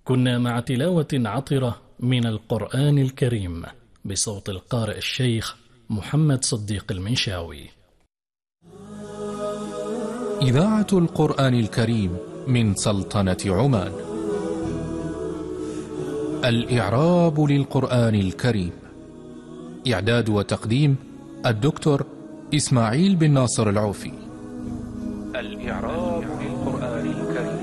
كنا مع تلاوة عطرة من القرآن الكريم بصوت القارئ الشيخ محمد صديق المنشاوي. إذاعة القرآن الكريم من سلطنة عمان. الإعراب للقرآن الكريم. إعداد وتقديم الدكتور إسماعيل بن ناصر العوفي. الإعراب للقرآن الكريم.